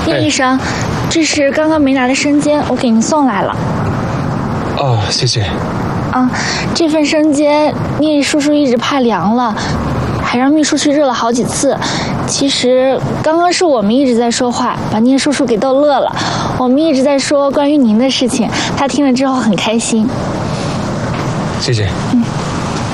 聂医生，这是刚刚没拿的生煎，我给您送来了。 哦，谢谢。 这份生煎，聂叔叔一直怕凉了，还让秘书去热了好几次。其实刚刚是我们一直在说话，把聂叔叔给逗乐了。我们一直在说关于您的事情，他听了之后很开心。 谢谢。